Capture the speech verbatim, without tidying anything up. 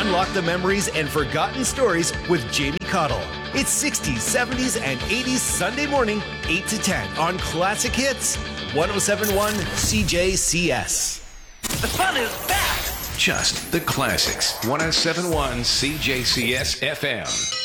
Unlock the memories and forgotten stories with Jamie Cottle. It's sixties, seventies, and eighties Sunday morning, eight to ten on Classic Hits, one oh seven point one C J C S. The fun is back! Just the classics. one oh seven point one C J C S F M.